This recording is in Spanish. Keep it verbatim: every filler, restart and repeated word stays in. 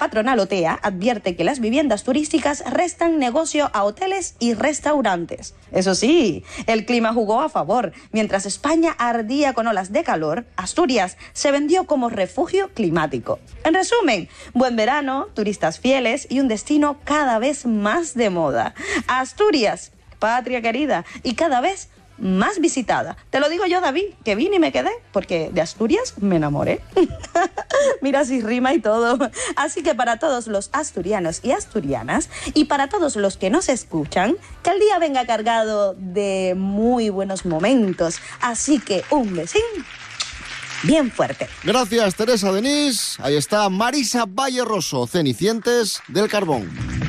patronal Otea advierte que las viviendas turísticas restan negocio a hoteles y restaurantes. Eso sí, el clima jugó a favor. Mientras España ardía con olas de calor, Asturias se vendió como refugio climático. En resumen, buen verano, turistas fieles y un destino cada vez más de moda. Asturias, patria querida, y cada vez más visitada. Te lo digo yo, David, que vine y me quedé, porque de Asturias me enamoré. Mira si rima y todo. Así que para todos los asturianos y asturianas, y para todos los que nos escuchan, que el día venga cargado de muy buenos momentos. Así que un besín bien fuerte. Gracias, Teresa Denis. Ahí está Marisa Valle Rosso, Cenicientes del Carbón.